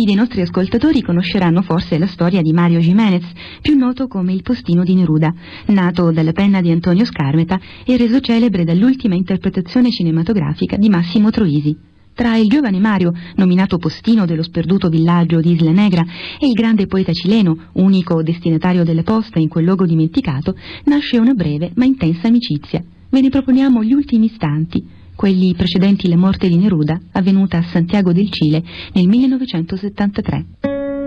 Molti dei nostri ascoltatori conosceranno forse la storia di Mario Jiménez, più noto come il postino di Neruda, nato dalla penna di Antonio Scarmeta e reso celebre dall'ultima interpretazione cinematografica di Massimo Troisi. Tra il giovane Mario, nominato postino dello sperduto villaggio di Isla Negra, e il grande poeta cileno, unico destinatario delle poste in quel luogo dimenticato, nasce una breve ma intensa amicizia. Ve ne proponiamo gli ultimi istanti, quelli precedenti la morte di Neruda, avvenuta a Santiago del Cile nel 1973.